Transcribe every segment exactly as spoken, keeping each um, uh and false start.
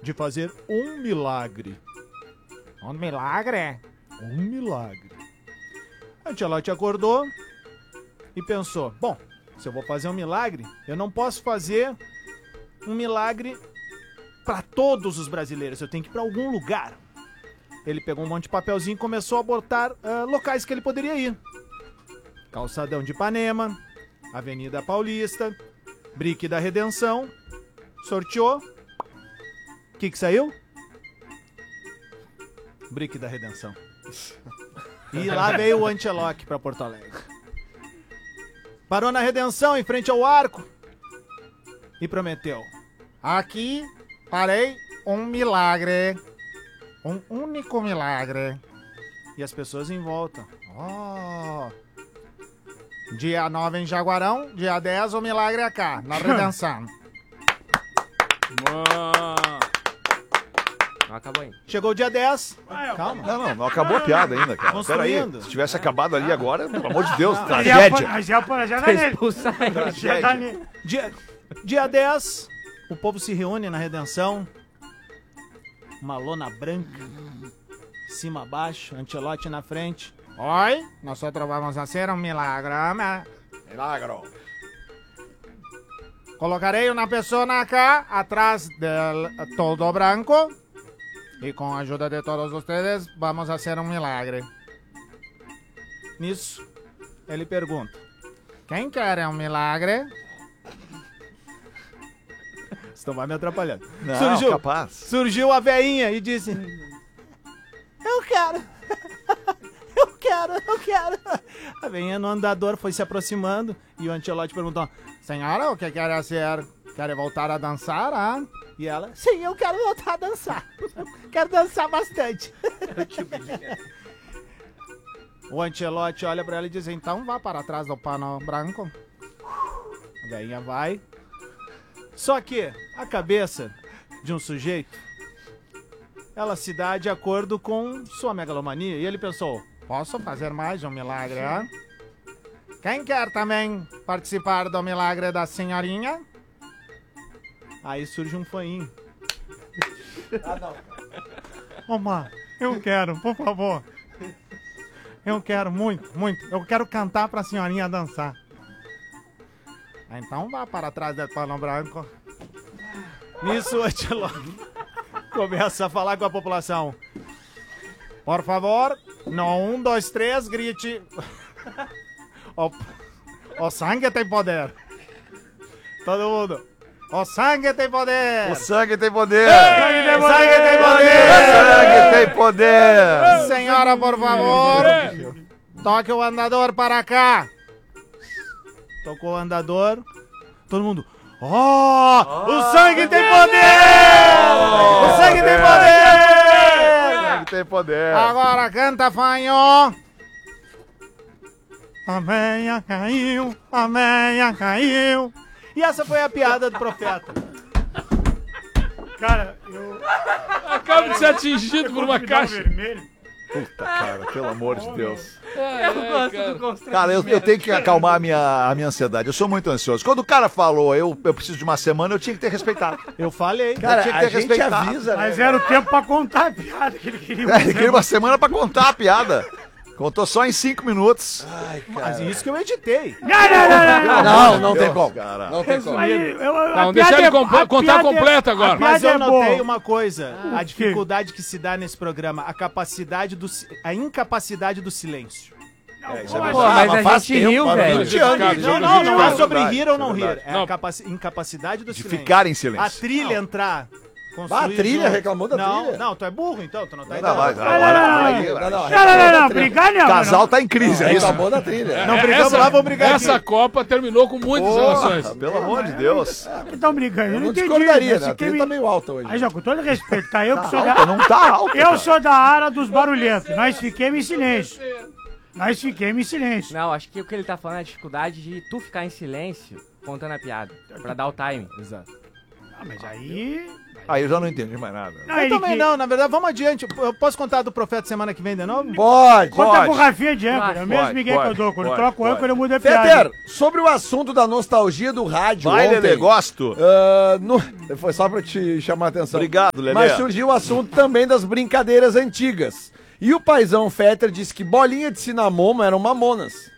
de fazer um milagre. Um milagre? Um milagre. Ancelotti acordou e pensou, bom, se eu vou fazer um milagre, eu não posso fazer um milagre para todos os brasileiros, eu tenho que ir para algum lugar. Ele pegou um monte de papelzinho e começou a botar uh, locais que ele poderia ir. Calçadão de Ipanema, Avenida Paulista, Brick da Redenção, sorteou. O que que saiu? Brick da Redenção. E lá veio o Ancelotti para Porto Alegre. Parou na Redenção, em frente ao arco, e prometeu. Aqui farei um milagre. Um único milagre. E as pessoas em volta. Oh. Dia nove em Jaguarão, dia dez o milagre é cá, na Redenção. Não acabou ainda. Chegou o dia dez. Calma. Não, não, não acabou a piada ainda, cara. Pera aí, Construindo. se tivesse acabado ali agora, pelo amor de Deus, Já tragédia. foi- Já foi- já Tá tá nele. expulsar ele. Já tá Tragédia. nele. Dia, dia dez, o povo se reúne na Redenção. Uma lona branca, cima a baixo, Ancelotti na frente. Oi, nosotros vamos a hacer un milagre. ¿eh? Milagro. Colocarei uma pessoa acá, atrás del todo branco. E com a ajuda de todos vocês, vamos a hacer um milagre. Nisso, ele pergunta. Quem quer um milagre? Você não vai me atrapalhando. Não, Surgiu, capaz. surgiu a veinha e disse... Eu quero. Eu quero, eu quero. A veinha no andador foi se aproximando e o Ancelotti perguntou... Senhora, o que quer fazer? Quer voltar a dançar, ah? E ela... Sim, eu quero voltar a dançar. Quero dançar bastante. O Ancelotti olha pra ela e diz... Então vá para trás do pano branco. A veinha vai... Só que a cabeça de um sujeito, ela se dá de acordo com sua megalomania. E ele pensou, Posso fazer mais um milagre, ah? Quem quer também participar do milagre da senhorinha? aí surge um fainho. Oma, eu quero, por favor. Eu quero muito, muito. Eu quero cantar pra senhorinha dançar. Então vá para trás do pano branco. Nisso o Ancelotti começa a falar com a população. Por favor, no um, dois, três, grite. O, o sangue tem poder. Todo mundo. O sangue tem poder. O sangue tem poder. Sangue tem O sangue tem poder. Senhora, por favor, toque o andador para cá. Tocou o andador. Todo mundo... Oh! O sangue tem Oh! poder! O sangue tem O poder! sangue tem poder. Agora canta, fanho. A meia caiu, a meia caiu. E essa foi a piada do profeta. Cara, eu. Acaba de ser atingido por uma caixa. Vermelho. Puta, cara, pelo amor de Deus. Eu gosto do constrangimento. Cara, eu, eu tenho que acalmar a minha, a minha ansiedade. Eu sou muito ansioso. Quando o cara falou, eu, eu preciso de uma semana, eu tinha que ter respeitado. Eu falei. Cara, eu tinha que ter a gente respeitado. avisa, né? Mas era o tempo pra contar a piada que ele queria. É, ele queria uma semana pra contar a piada. Contou só em cinco minutos. Mas isso que eu editei. Não, não, não, não. Não, não tem como. Cara. Não tem como. Aí, eu, a Não, piada deixa ele é- comp- a contar piada é- completa agora. a Mas eu piada é boa. notei uma coisa. A dificuldade que se dá nesse programa. A capacidade do... si- A incapacidade do silêncio. É, isso Pô, é Pô, verdade. mas a faz gente tempo, riu, há velho. vinte anos. Cara, Não, não, não é verdade, sobre isso rir ou é não rir. verdade. É Não. a capaci- incapacidade do De silêncio. ficar em silêncio. A trilha entrar. Ah, a construir trilha junto. reclamou da não, trilha. Não, tu é burro então, tu não tá Não, vai, entendendo. vai, não, vai, não, vai, não, vai. não, Não, não, não, não, brigar não. O casal tá em crise, é isso? Reclamou da trilha. Não brigamos lá, vamos brigar Essa aqui. Copa terminou com muitas relações. Porra, pelo amor de Deus. Não estão brigando, eu Eu não não entendi. discordaria, Esse né? A trilha crime- tá meio alta hoje. Aí, já, com todo respeito, tá? Eu que sou Alta, da... não tá alta. Eu cara. sou da área dos barulhentos. Nós fiquemos em silêncio. Nós fiquemos em silêncio. Não, acho que o que ele tá falando é a dificuldade de tu ficar em silêncio contando a piada. Pra dar o time. Exato. Ah, mas aí... Aí eu já não entendi mais nada. Não, Eu ele também que- não, na verdade, vamos adiante. Eu posso contar do profeta semana que vem de novo? Pode. Conta Pode. pro Rafinha de âncora. É o mesmo Pode, Miguel que eu pode, dou. Quando eu pode, troco o pode. âncora, eu mudo a Fetter, piada. sobre o assunto da nostalgia do rádio Vai, ontem... Lelê, gosto. ah, no- Foi só pra te chamar a atenção. Obrigado, Lelê. Mas surgiu o assunto também das brincadeiras antigas. E o paizão Fetter disse que bolinha de cinamomo eram mamonas.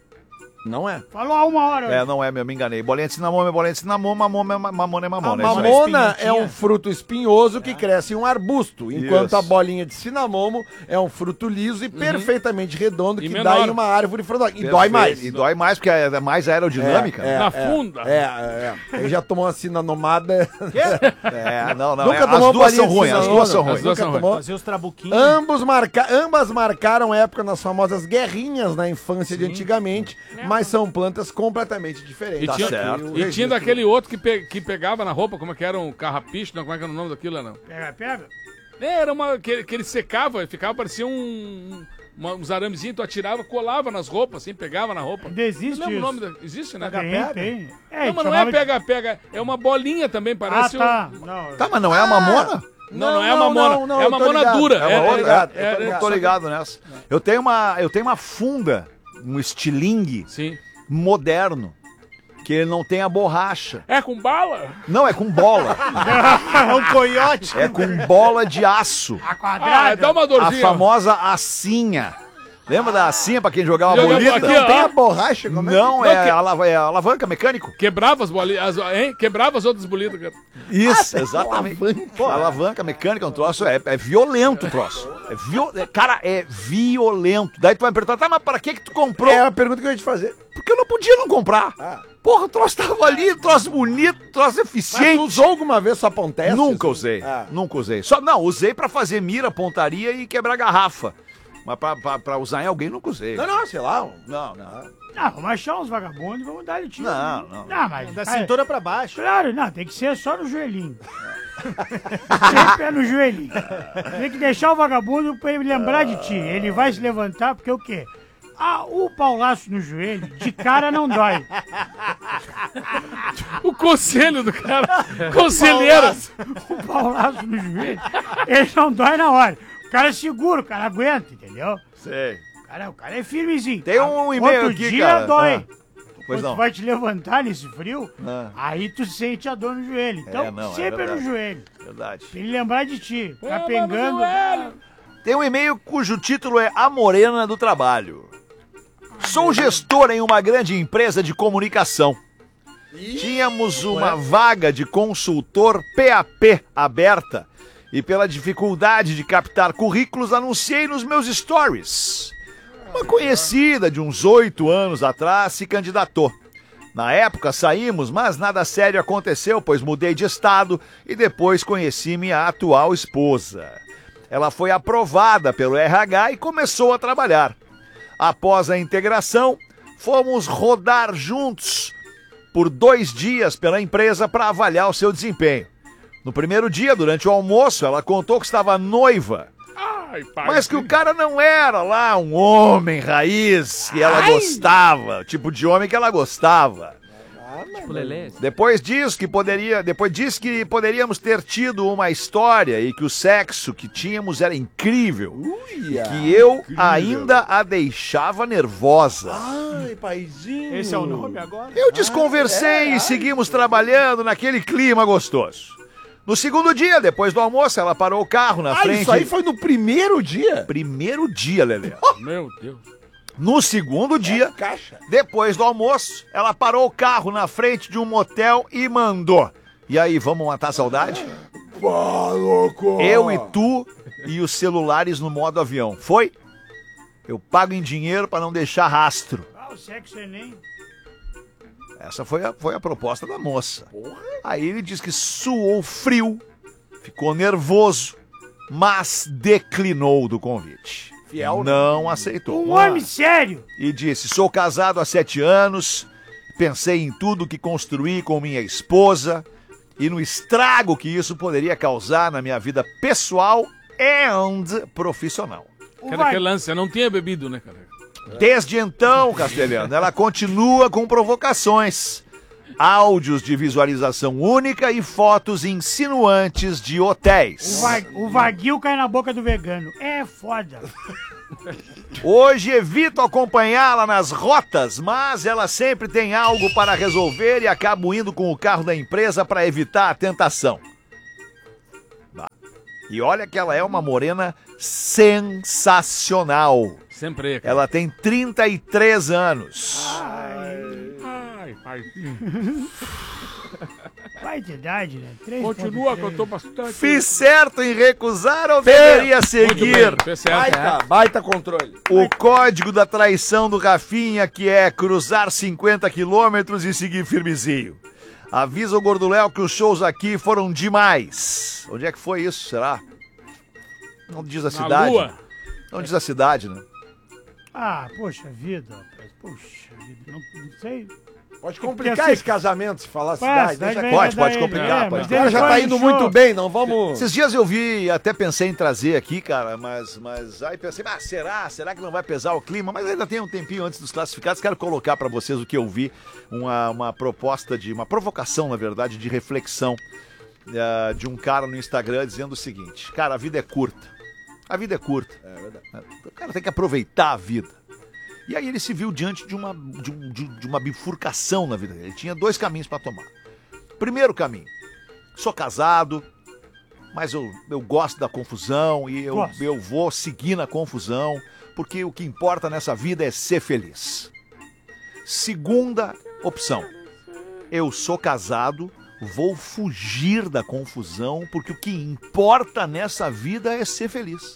Não é? Falou há uma hora. É, não é, meu, me enganei. Bolinha de cinnamon é bolinha de cinnamon, mamona é ma- mamona é mamona. A é isso aí. mamona espinho é um tinha. fruto espinhoso que cresce em um arbusto, enquanto Isso. a bolinha de cinamomo é um fruto liso e perfeitamente redondo E que menor. dá em uma árvore frondosa. E Perfeito. dói mais. E dói mais, porque é mais aerodinâmica. É, Na é, funda. É, é, é. Ele já tomou uma cinanomada. É, não, não. Nunca é, tomou as duas são bolinha de ruins, as duas são cinamomo? ruins. As duas Nunca são tomou? Fazer os trabuquinhos. Ambos marca... Ambas marcaram época nas famosas guerrinhas na infância de antigamente, mas são plantas completamente diferentes. E Tá tinha, certo. E o e tinha registro- daquele outro que, pe- que pegava na roupa, como é que era um carrapicho, não, como é que era o nome daquilo, não? Pega, pega. É, era uma que, que ele secava, ficava, parecia um, uma- uns aramezinhos, tu atirava, colava nas roupas, assim, pegava na roupa. Ainda existe Não lembro o isso. nome da, existe, né? Tem, tem. É, Não, mas não é chamava de- pega-pega, é uma bolinha também, Ah, parece um... tá. Não. Tá, mas não é a mamona? Não, não é a mamona, não, não, é a eu tô mamona ligado. dura. É uma outra? é, eu é, tô ligado nessa. Eu tenho uma, eu tenho uma funda, um estilingue Sim. moderno, que ele não tem a borracha. É com bala? Não, é com bola. É um coiote. É com bola de aço. A Ah, quadrada. dá uma A dorzinha. famosa assinha. Lembra da assinha pra quem jogava Jogava bolita? aqui, Não ó. tem a borracha? Como é que- Não, Não, é, que- ala- é alavanca mecânico. Quebrava as bolinhas, as- hein? Quebrava as outras bolitas, cara. Isso, exatamente. Pô, alavanca mecânica é um troço, é, é violento o troço. É viol... é- Cara, é violento. Daí tu vai me perguntar, tá, mas pra que que tu comprou? É a pergunta que eu ia te fazer. Porque eu não podia não comprar. Porra, o troço tava ali, troço bonito, troço Mas eficiente. tu usou alguma vez só acontece? Nunca usei, Ah. nunca usei. Só, não, usei pra fazer mira, pontaria e quebrar garrafa. Mas pra, pra, pra usar em alguém, nunca usei. Não, não, sei lá. um- não. Não, Ah, vamos achar uns vagabundos e vamos dar ele tiro. não. não. Não, mas... Da cara, cintura pra baixo. Claro, não, tem que ser só no joelhinho. Sempre é no joelhinho. Tem que deixar o vagabundo pra ele lembrar de ti. Ele vai se levantar porque o quê? Ah, o paulaço no joelho, de cara não dói. O conselho do cara. Conselheiro. O paulaço no joelho, ele não dói na hora. O cara é seguro, o cara aguenta, entendeu? Sei. O cara, o cara é firmezinho. Tem um e-mail Outro aqui, dia cara. dói. Ah, pois Quando não. tu vai te levantar nesse frio, Ah. aí tu sente a dor no joelho. Então, É, não, é sempre é no verdade. joelho. Verdade. Pra ele lembrar de ti. Tá É, pegando. mas no Tem um e-mail cujo título é A Morena do Trabalho. Sou gestor em uma grande empresa de comunicação. Tínhamos uma vaga de consultor P A P aberta e pela dificuldade de captar currículos anunciei nos meus stories. Uma conhecida de uns oito anos atrás se candidatou. Na época saímos, mas nada sério aconteceu, pois mudei de estado e depois conheci minha atual esposa. Ela foi aprovada pelo R H e começou a trabalhar. Após a integração, fomos rodar juntos por dois dias pela empresa para avaliar o seu desempenho. No primeiro dia, durante o almoço, ela contou que estava noiva, Ai, pai. mas que o cara não era lá um homem raiz que ela gostava, o tipo de homem que ela gostava. Tipo, Lelê. Depois disso que poderia, depois disse que poderíamos ter tido uma história e que o sexo que tínhamos era incrível, que eu ainda a deixava nervosa. Ai, paizinho. Esse é o nome agora? Eu desconversei e seguimos trabalhando naquele clima gostoso. No segundo dia, depois do almoço, ela parou o carro na Ah, frente. isso aí foi no primeiro dia? Primeiro dia, Lelê. Meu Deus. No segundo dia, Caixa. depois do almoço, ela parou o carro na frente de um motel e mandou. E aí, vamos matar a saudade? Pô, louco. Eu e tu e os celulares no modo avião. Foi? Eu pago em dinheiro pra não deixar rastro. Ah, o sexo é nem. Essa foi a, foi a proposta da moça. Aí ele diz que suou frio, ficou nervoso, mas declinou do convite. Fiel, né? Não aceitou. Um homem sério. E disse: sou casado há sete anos, pensei em tudo que construí com minha esposa e no estrago que isso poderia causar na minha vida pessoal e profissional. O Cara, vai- que lance, eu não tinha bebido, né, cara? Desde então, Castelhano, ela continua com provocações. áudios de visualização única e fotos insinuantes de hotéis. O, va o vaguio cai na boca do vegano. É foda. Hoje evito acompanhá-la nas rotas, mas ela sempre tem algo para resolver e acabo indo com o carro da empresa para evitar a tentação. E olha que ela é uma morena sensacional. Sempre. Cara. Ela tem trinta e três anos. Ai, pai. Vai de idade, né? três Continua, que eu três. tô bastante. Fiz certo em recusar ou deveria seguir? Muito bem, fez certo. Baita, baita controle. O código da traição do Rafinha, que é cruzar cinquenta quilômetros e seguir firmezinho. Avisa o Gorduléu que os shows aqui foram demais. Onde é que foi isso, será? Não diz a Na cidade. lua. Não diz a cidade, né? Ah, poxa vida, rapaz. Poxa vida. Não, não sei. Pode complicar Porque, assim, esse casamento se falar Ué, cidade. cidade Deixa vai quieto. Pode, agradar pode ele. complicar, É, pode. mas O cara ele já foi tá no indo show. muito bem, não vamos... Esses dias eu vi, até pensei em trazer aqui, cara, mas, mas aí pensei, ah, será? Será que não vai pesar o clima? Mas ainda tem um tempinho antes dos classificados, quero colocar pra vocês o que eu vi, uma, uma proposta de, uma provocação, na verdade, de reflexão uh, de um cara no Instagram dizendo o seguinte, cara, a vida é curta, a vida é curta, é verdade. O cara tem que aproveitar a vida. E aí ele se viu diante de uma, de, um- de- de uma bifurcação na vida dele, ele tinha dois caminhos pra tomar. Primeiro caminho, sou casado, mas eu, eu gosto da confusão e eu, Gosto. eu vou seguir na confusão, porque o que importa nessa vida é ser feliz. Segunda opção, eu sou casado, vou fugir da confusão, porque o que importa nessa vida é ser feliz.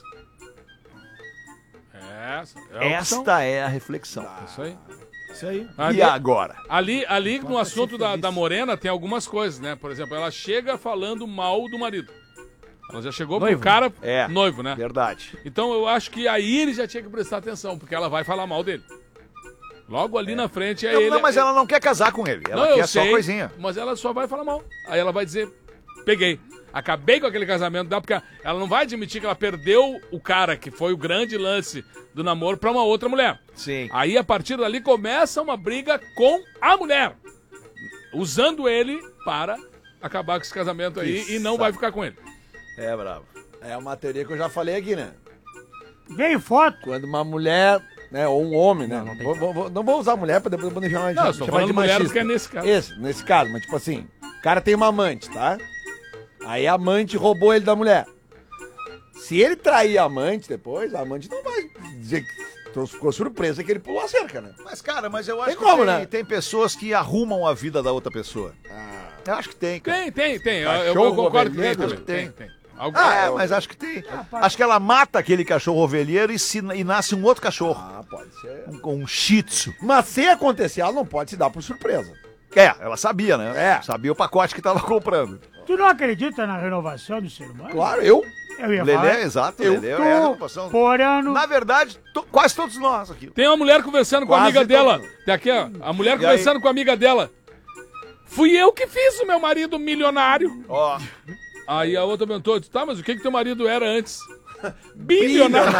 Essa é a opção. Esta é a reflexão. Isso aí. Isso aí. Ali, E agora? ali, ali no assunto da, feliz. da Morena tem algumas coisas, né? Por exemplo, ela chega falando mal do marido. Ela já chegou Noivo. pro cara É. noivo, né? Verdade. Então eu acho que aí ele já tinha que prestar atenção, porque ela vai falar mal dele. Logo ali na frente é Não, ele. não, mas ela não quer casar com ele. Ela Não, quer eu só sei, coisinha. mas ela só vai falar mal. Aí ela vai dizer, peguei. Acabei com aquele casamento dela, porque ela não vai admitir que ela perdeu o cara, que foi o grande lance do namoro, pra uma outra mulher. Sim. Aí, a partir dali, começa uma briga com a mulher. Usando ele para acabar com esse casamento aí Que e não saco. vai ficar com ele. É bravo. É uma teoria que eu já falei aqui, né? Veio foto. Quando uma mulher, né, ou um homem, né? Não, não tem vou, vou- vou- não vou usar mulher pra depois poder chamar, Não, eu estou chamar falando de mulher machista. porque é nesse caso. Esse, nesse caso, mas tipo assim, o cara tem uma amante, tá? Aí a amante roubou ele da mulher. Se ele trair a amante depois, a amante não vai dizer que então ficou surpresa que ele pulou a cerca, né? Mas, cara, mas eu acho Tem que como, tem, né? tem pessoas que arrumam a vida da outra pessoa. Eu acho que tem, cara. Tem, tem, tem. Eu, eu- eu Cachorro concordo que tem ovelheiro, também. tem. Tem, tem. Algu- Ah, é, eu- mas acho que tem. Acho que ela mata aquele cachorro ovelheiro e, se, e nasce um outro cachorro. Ah, pode ser. Um, um shih tzu. Mas se acontecer, ela não pode se dar por surpresa. É, ela sabia, né? É. Sabia o pacote que tava comprando. Tu não acredita na renovação do ser humano? Claro, eu. Eu ia Lelê, falar. exato. Eu Lelê tô é a renovação. por ano. Na verdade, to- quase todos nós aqui. Tem uma mulher conversando com a Quase amiga dela. todo. Tem aqui, ó. A mulher E conversando com a amiga dela. Fui eu que fiz o meu marido milionário. Ó. Aí a outra perguntou, disse, tá, mas o que que teu marido era antes? Bilionário.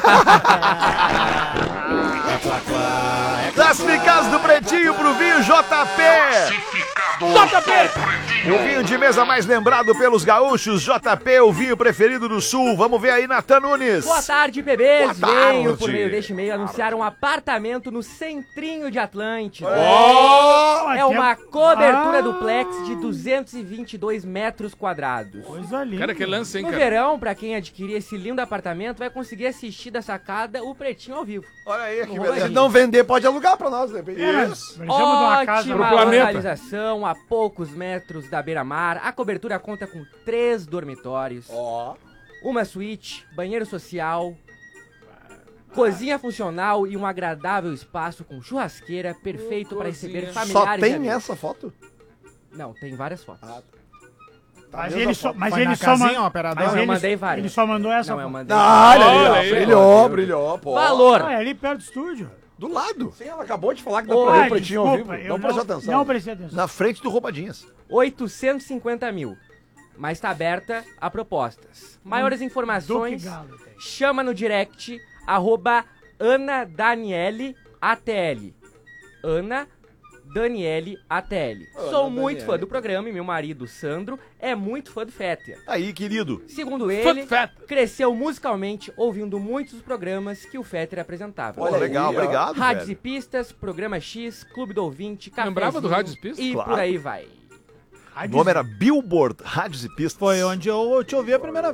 Classificados do Pretinho pro vinho J P. J P! O vinho de mesa mais lembrado pelos gaúchos, J P, o vinho preferido do Sul. Vamos ver aí, Natan Nunes. Boa tarde, bebês. Boa tarde. Venho por meio deste e-mail anunciar um apartamento no centrinho de Atlântida. Ó, É tem- uma cobertura Ah, duplex de duzentos e vinte e dois metros quadrados. Coisa linda. Cara, que lance, hein, No cara? verão, pra quem adquirir esse lindo apartamento, vai conseguir assistir da sacada o Pretinho ao vivo. Olha aí, que Não beleza. vai Se não vender, pode alugar pra nós, de repente. É, mas precisamos de uma casa. Ótima Pro planeta. localização, a poucos metros da beira-mar. A cobertura conta com três dormitórios, Ó. uma suíte, banheiro social, cozinha funcional e um agradável espaço com churrasqueira, perfeito para cozinha. receber Só familiares. e tem amigos. essa foto? Não, tem várias fotos. Ah, Mas mesmo ele a só, foto. mas Foi ele na só casinha, mandou. um operador? Mas Não, eu ele, mandei várias. ele só mandou essa Não, eu foto. mandei. Ah, olha Olha ali, aí, ó. Brilhou, ó. brilhou, pô. Valor. Ah, é ali perto do estúdio. Do lado, Sim, ela acabou de falar que dá Ô, pra ver Ah, o Pretinho ao vivo. desculpa, eu Não preste atenção. Não prestei atenção. na frente do Roubadinhas. oitocentos e cinquenta mil. Mas está aberta a propostas. Maiores Duque informações, Galo tem. chama no direct, arroba Ana Daniele A T L. Ana Daniele A T L. Olá, Sou muito Daniele. fã do programa e meu marido, Sandro, é muito fã do Fetter. Aí, querido. Segundo ele, Fuck Fat. cresceu musicalmente ouvindo muitos dos programas que o Fetter apresentava. Pô, Olha legal, aí, ó. obrigado, Rádios e velho. Pistas, Programa X, Clube do Ouvinte, Cafézinho Lembrava do Rádios e Pistas? e Claro. por aí vai. O nome era Billboard Rádios e Pistas. Foi onde eu te ouvi a primeira